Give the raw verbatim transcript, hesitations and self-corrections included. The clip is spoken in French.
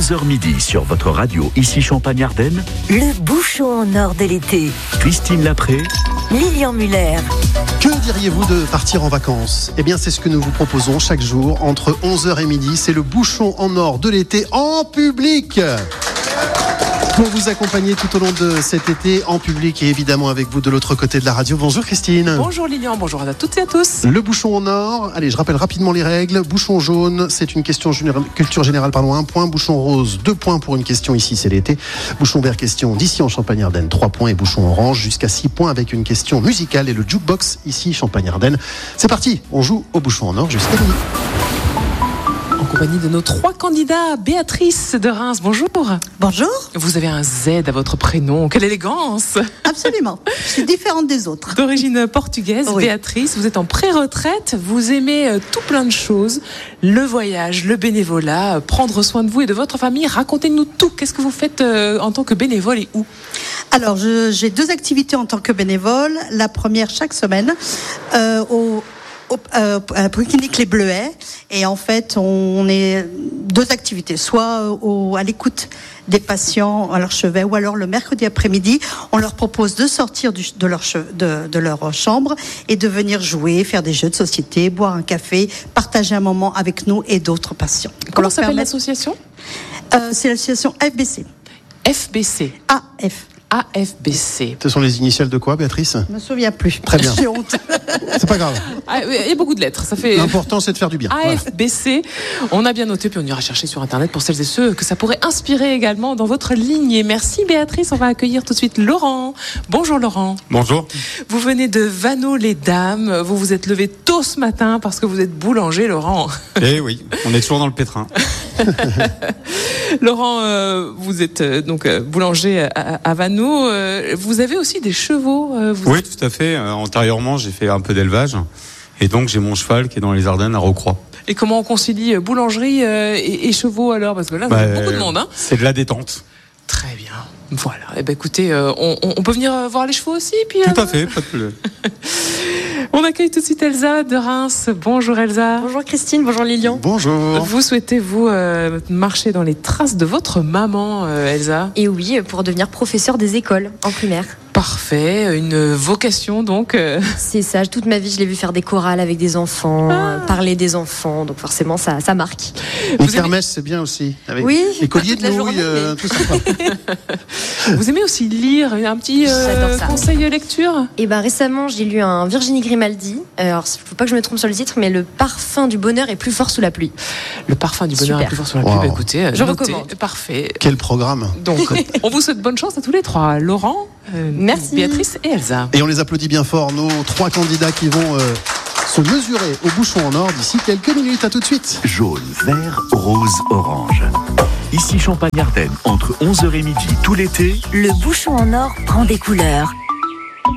onze heures midi sur votre radio, ici Champagne-Ardenne. Le bouchon en or de l'été. Christine Lapré. Lilian Muller. Que diriez-vous de partir en vacances ? Eh bien, c'est ce que nous vous proposons chaque jour entre onze heures et midi. C'est le bouchon en or de l'été en public. Pour vous accompagner tout au long de cet été en public et évidemment avec vous de l'autre côté de la radio. Bonjour Christine. Bonjour Lilian, bonjour à toutes et à tous. Le bouchon en or, allez, je rappelle rapidement les règles. Bouchon jaune, c'est une question générale, culture générale, pardon, un point. Bouchon rose, deux points pour une question, ici c'est l'été. Bouchon vert, question d'ici en Champagne-Ardenne, trois points. Et bouchon orange, jusqu'à six points avec une question musicale et le jukebox, ici Champagne-Ardenne. C'est parti, on joue au bouchon en or jusqu'à midi. En compagnie de nos trois candidats, Béatrice de Reims, bonjour. Bonjour. Vous avez un Z à votre prénom, quelle élégance. Absolument, je suis différente des autres. D'origine portugaise, oui. Béatrice, vous êtes en pré-retraite, vous aimez tout plein de choses, le voyage, le bénévolat, prendre soin de vous et de votre famille. Racontez-nous tout, qu'est-ce que vous faites en tant que bénévole et où ? Alors, je, j'ai deux activités en tant que bénévole. La première chaque semaine, euh, au Au, euh, à la polyclinique Les Bleuets, et en fait on est deux activités, soit au, à l'écoute des patients à leur chevet, ou alors le mercredi après-midi on leur propose de sortir du, de, leur che, de, de leur chambre et de venir jouer, faire des jeux de société, boire un café, partager un moment avec nous et d'autres patients. Comment s'appelle permettre... l'association ? euh, C'est l'association F B C. F B C. A F. A F B C. Ce sont les initiales de quoi, Béatrice ? Je me souviens plus. Très bien. J'ai honte. C'est pas grave. Ah, il y a beaucoup de lettres. Ça fait. L'important, c'est de faire du bien. A F B C. Voilà. On a bien noté, puis on ira chercher sur Internet pour celles et ceux que ça pourrait inspirer également dans votre lignée. Merci Béatrice. On va accueillir tout de suite Laurent. Bonjour Laurent. Bonjour. Vous venez de Vanneau-les-Dames. Vous vous êtes levé tôt ce matin parce que vous êtes boulanger, Laurent. Eh oui, on est toujours dans le pétrin. Laurent, euh, vous êtes euh, donc euh, boulanger à, à Vanneau. Euh, vous avez aussi des chevaux. Euh, vous oui, êtes... tout à fait. Euh, antérieurement, j'ai fait un peu d'élevage. Et donc, j'ai mon cheval qui est dans les Ardennes à Rocroi. Et comment on concilie boulangerie euh, et, et chevaux alors ? Parce que là, vous bah, avez beaucoup de monde. Hein. C'est de la détente. Très bien. Voilà. Eh ben, écoutez, euh, on, on peut venir voir les chevaux aussi puis, Tout euh... à fait, pas de problème. On accueille tout de suite Elsa de Reims. Bonjour Elsa. Bonjour Christine, bonjour Lilian. Bonjour. Vous souhaitez vous euh, marcher dans les traces de votre maman, euh, Elsa ? Et oui, pour devenir professeur des écoles en primaire. Parfait, une vocation donc. Euh... C'est ça, toute ma vie je l'ai vu faire des chorales avec des enfants, ah. euh, parler des enfants, donc forcément ça, ça marque. Les kermesses c'est bien aussi, avec oui, les colliers de nouilles, journée, euh, mais... tout ça. Vous aimez aussi lire, un petit euh, conseil lecture ? Et ben récemment j'ai lu un Virginie Grimaldi, alors il ne faut pas que je me trompe sur le titre, mais le parfum du bonheur est plus fort sous la pluie. Le parfum du bonheur Super. est plus fort sous la pluie, wow. bah, écoutez, je notez. recommande. Parfait. Quel programme. Donc on vous souhaite bonne chance à tous les trois, Laurent, euh, merci. Béatrice et Elsa. Et on les applaudit bien fort, nos trois candidats qui vont euh, se mesurer au bouchon en or d'ici quelques minutes. À tout de suite. Jaune, vert, rose, orange. Ici Champagne-Ardenne, entre onze heures et midi tout l'été. Le bouchon en or prend des couleurs.